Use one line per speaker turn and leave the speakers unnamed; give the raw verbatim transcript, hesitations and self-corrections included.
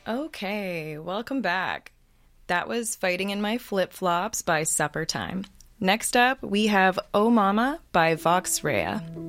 Okay, welcome back. That was Fighting in My Flip Flops by Supper Time. Next up, we have Oh Mama by Vox Rea.